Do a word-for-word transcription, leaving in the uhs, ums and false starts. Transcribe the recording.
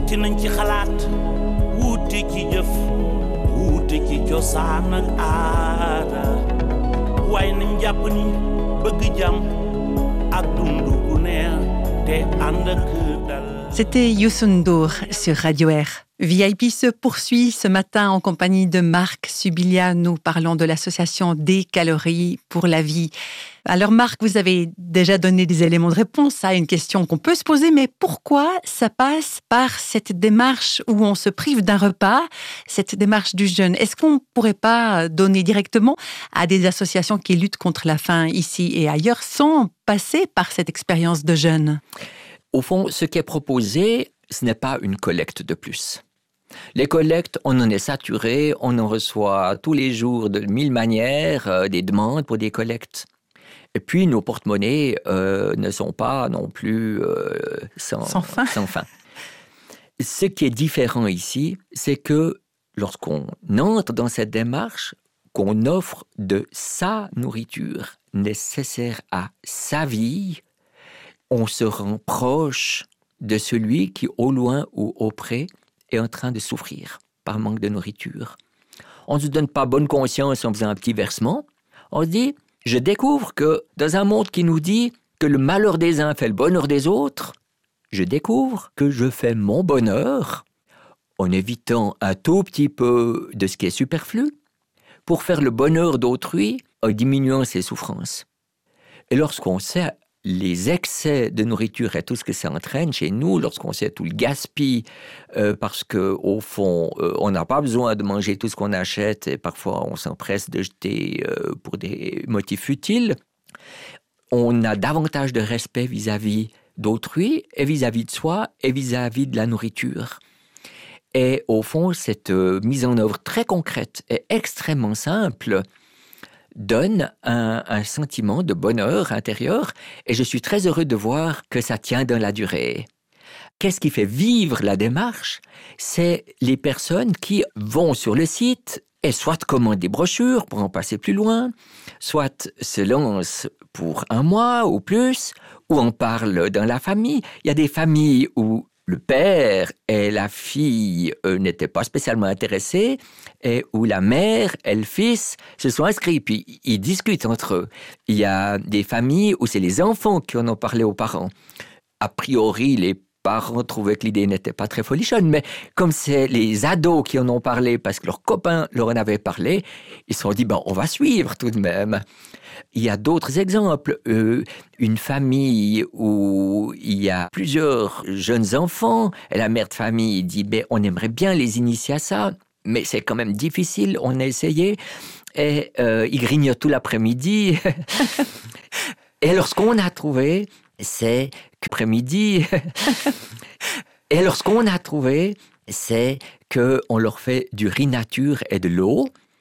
wuute nañ ci xalaat wuute ci jëf wuute ci cosaan ak aada waaye nañ jàpp ni bëgg jàmm ak dund gu neex te ànd ak dal. C'était Youssou N'Dour sur Radio R. V I P se poursuit ce matin en compagnie de Marc Subilia. Nous parlons de l'association Des Calories pour la Vie. Alors Marc, vous avez déjà donné des éléments de réponse à une question qu'on peut se poser, mais pourquoi ça passe par cette démarche où on se prive d'un repas, cette démarche du jeûne? Est-ce qu'on ne pourrait pas donner directement à des associations qui luttent contre la faim ici et ailleurs sans passer par cette expérience de jeûne? Au fond, ce qui est proposé, ce n'est pas une collecte de plus. Les collectes, on en est saturé, on en reçoit tous les jours de mille manières, euh, des demandes pour des collectes. Et puis, nos porte-monnaies euh, ne sont pas non plus euh, sans, sans fin. sans fin. Ce qui est différent ici, c'est que lorsqu'on entre dans cette démarche, qu'on offre de sa nourriture nécessaire à sa vie, on se rend proche de celui qui, au loin ou au près, est en train de souffrir par manque de nourriture. On ne se donne pas bonne conscience en faisant un petit versement. On se dit, je découvre que dans un monde qui nous dit que le malheur des uns fait le bonheur des autres, je découvre que je fais mon bonheur en évitant un tout petit peu de ce qui est superflu pour faire le bonheur d'autrui en diminuant ses souffrances. Et lorsqu'on sait les excès de nourriture et tout ce que ça entraîne chez nous, lorsqu'on sait tout le gaspille, euh, parce qu'au fond, euh, on n'a pas besoin de manger tout ce qu'on achète et parfois on s'empresse de jeter euh, pour des motifs futiles, on a davantage de respect vis-à-vis d'autrui et vis-à-vis de soi et vis-à-vis de la nourriture. Et au fond, cette euh, mise en œuvre très concrète et extrêmement simple donne un, un sentiment de bonheur intérieur et je suis très heureux de voir que ça tient dans la durée. Qu'est-ce qui fait vivre la démarche? C'est les personnes qui vont sur le site et soit commandent des brochures pour en passer plus loin, soit se lancent pour un mois ou plus, ou en parlent dans la famille. Il y a des familles où le père et la fille euh, n'étaient pas spécialement intéressés et où la mère et le fils se sont inscrits. Puis ils discutent entre eux. Il y a des familles où c'est les enfants qui en ont parlé aux parents. A priori, les parents trouvaient que l'idée n'était pas très folichonne, mais comme c'est les ados qui en ont parlé parce que leurs copains leur en avaient parlé, ils se sont dit, bon, on va suivre tout de même. Il y a d'autres exemples. Euh, une famille où il y a plusieurs jeunes enfants et la mère de famille dit ben, on aimerait bien les initier à ça, mais c'est quand même difficile, on a essayé. Et euh, ils grignotent tout l'après-midi. Et alors, ce qu'on a trouvé, c'est qu'après-midi... et alors, ce qu'on a trouvé, c'est qu'on leur fait du riz nature et de l'eau.